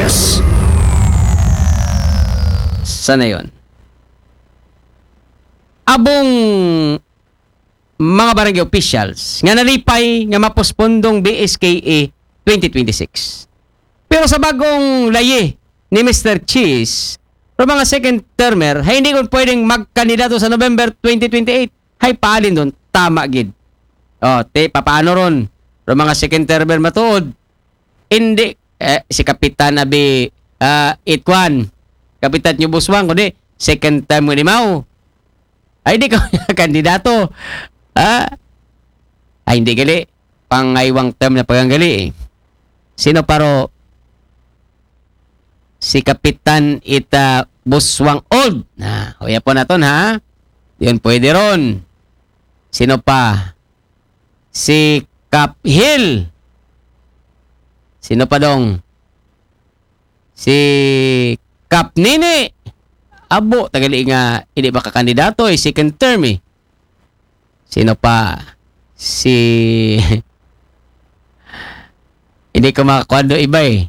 Marquez. Sana yun. Abong mga barangay officials nga nalipay nga mapospondong BSKA 2026. Pero sa bagong layi ni Mr. Cheese, mga second termer, hay hindi ko pwedeng magkandidato sa November 2028. Hay paalin doon, tama gid. Paano ron? Mga second termer matuod. Hindi, si Kapitan Abi Itwan, Kapitan nyo Buswang, kundi second term mo ni Mau. Ay, di ka kandidato. Ay, hindi gali. Pangaywang term na paganggali eh. Sino paro? Si Kapitan Buswang Old. Huya po naton ha. Yun pwede ron. Sino pa? Si Kap Hill. Sino pa dong? Si Kap Nini. Abo, tagali nga, hindi ba kakandidato eh, second term eh. Sino pa? Si... hindi ko makakwado iba eh.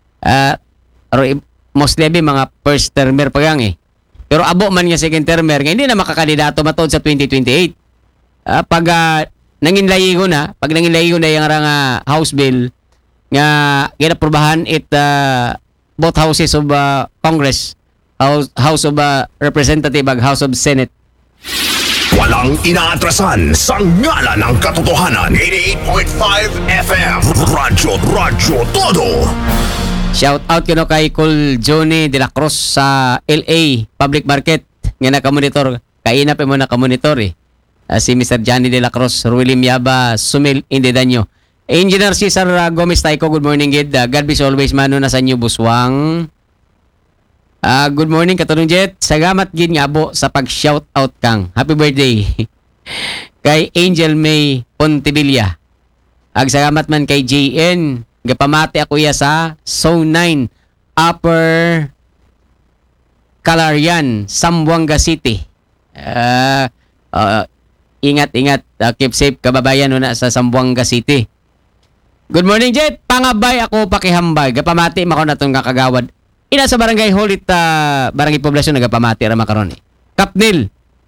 Mostly mga first termer pa gang eh. Pero abo man nga second termer, nga hindi na makakandidato matod sa 2028. Pag nanginlayigo na, yung House Bill, nga ginaprubahan both houses of Congress, House of Representative ag House of Senate. Walang inaatrasan sa ngala ng katotohanan. 88.5 FM Radyo Todo. Shout out ko kay Col Johnny de la Cruz sa LA Public Market nga nakamonitor. Kaina pa mo nakamonitor eh. Si Mr. Johnny de la Cruz, Ruilim Yaba, Sumil Indedaño. Engineer Cesar Gomez Taiko, good morning gid. God bless always mano na sa inyo buswang. Good morning katulong Jet. Salamat gid nga abo sa pag-shout out kang. Happy birthday. Kay Angel May Pontevilla. Salamat man kay JN. Gapamati ako ya sa Zone 9 Upper Calarian, Zamboanga City. Ingat. Keep safe kababayan na sa Zamboanga City. Good morning Jet. Pangabay ako pakihambay. Gapamati mako natong kakagawad. Ina sa barangay Holit, barangay poblasyon nagapamati ra makaron eh. Kapnil.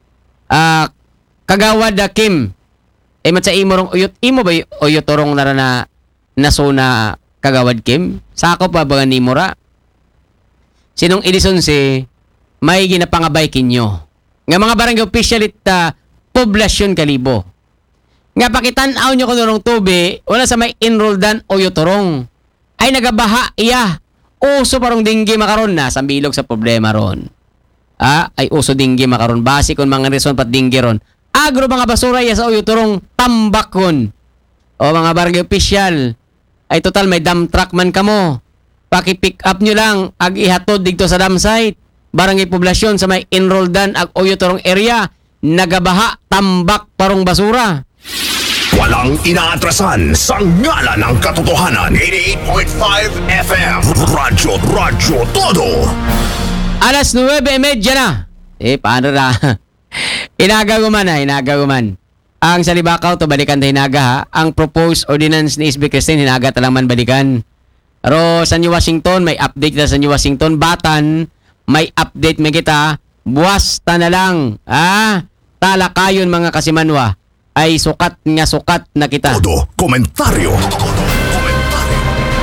Kagawad Kim. Mat sa imo rong uyot imo ba uyot torong na nasuna kagawad Kim? Sako pa ba nimo ra? Sinong Edison si may ginapangabay kinyo. Nga mga barangay official poblasyon kalibo. Nga pakitan-aw nyo ko nung tubi, wala sa may enroll dan o yutorong. Ay nagabaha iya. Uso parang dinggi makaron na sa bilog sa problema ron. Ay uso dinggi makaron. Basi kung mga reason pat dinggi ron. Agro mga basura iya sa uyuturong tambak kon. O mga barangay official. Ay total may dump truck man kamo. Paki-pick up nyo lang. Ag ihatod dito sa dump site. Barangay poblasyon sa may enroll dan ag uyuturong area. Nagabaha, tambak parong basura. Walang inaatrasan sa ngala ng katotohanan. 88.5 FM Radyo Todo. Alas 9:30 na. Paano na? Inaga guman. Ang salibakaw to balikan ta hinaga ha. Ang proposed ordinance ni SB Christine hinaga talang man balikan. Pero sa New Washington may update na sa New Washington. Batan may update may kita. Buwas ta na lang. Talakayon mga kasimanwa. Ay sukat na kita. Todo komentaryo.